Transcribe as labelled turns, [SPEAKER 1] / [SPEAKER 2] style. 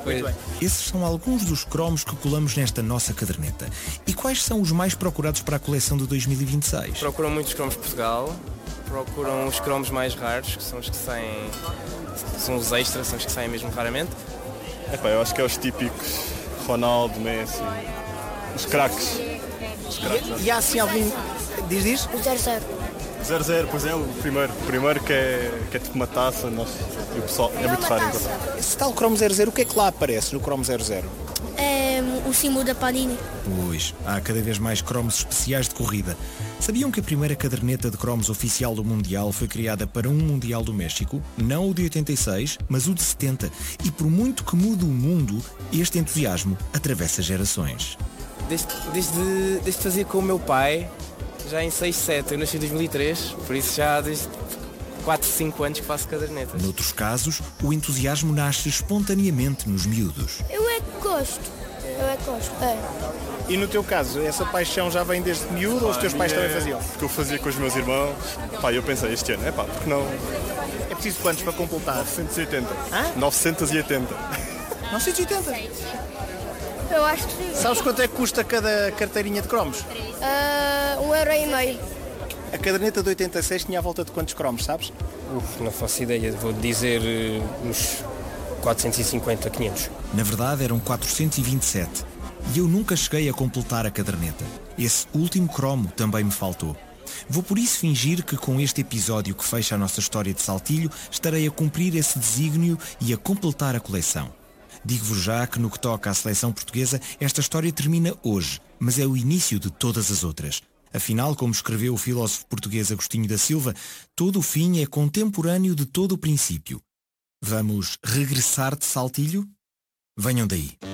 [SPEAKER 1] Muito bem.
[SPEAKER 2] Esses são alguns dos cromos que colamos nesta nossa caderneta. E quais são os mais procurados para a coleção de 2026?
[SPEAKER 3] Procuram muitos cromos de Portugal, procuram os cromos mais raros, que são os que saem, são os extras, são os que saem mesmo raramente.
[SPEAKER 4] Eu acho que é os típicos Ronaldo, Messi, os craques.
[SPEAKER 1] E há assim algum... Diz?
[SPEAKER 5] O 00.
[SPEAKER 4] 0-0, pois é, o primeiro que é tipo uma taça, e o pessoal é muito raro encontrar.
[SPEAKER 1] Esse tal cromo 00, o que é que lá aparece no cromo 00?
[SPEAKER 5] É o símbolo da Panini.
[SPEAKER 2] Pois, há cada vez mais cromos especiais de corrida. Sabiam que a primeira caderneta de cromos oficial do Mundial foi criada para um Mundial do México? Não o de 86, mas o de 70. E por muito que mude o mundo, este entusiasmo atravessa gerações.
[SPEAKER 3] Desde fazer com o meu pai, já em 6, 7, eu nasci em 2003, por isso já desde 4, 5 anos que faço caderneta.
[SPEAKER 2] Noutros casos, o entusiasmo nasce espontaneamente nos miúdos.
[SPEAKER 5] Eu é que gosto.
[SPEAKER 1] E no teu caso, essa paixão já vem desde miúdo ou os teus pais também faziam?
[SPEAKER 4] Porque eu fazia com os meus irmãos, eu pensei este ano, porque não...
[SPEAKER 1] É preciso quantos para completar?
[SPEAKER 4] 980.
[SPEAKER 1] Hã?
[SPEAKER 4] 980.
[SPEAKER 1] 980?
[SPEAKER 5] Eu acho que sim.
[SPEAKER 1] Sabes quanto é que custa cada carteirinha de cromos?
[SPEAKER 5] 1,5€.
[SPEAKER 1] A caderneta de 86 tinha à volta de quantos cromos, sabes?
[SPEAKER 3] Não faço ideia, vou dizer uns 450, 500.
[SPEAKER 2] Na verdade eram 427. E eu nunca cheguei a completar a caderneta. Esse último cromo também me faltou. Vou por isso fingir que com este episódio que fecha a nossa história de Saltilho, estarei a cumprir esse desígnio e a completar a coleção. Digo-vos já que no que toca à seleção portuguesa, esta história termina hoje, mas é o início de todas as outras. Afinal, como escreveu o filósofo português Agostinho da Silva, todo o fim é contemporâneo de todo o princípio. Vamos regressar de Saltilho? Venham daí.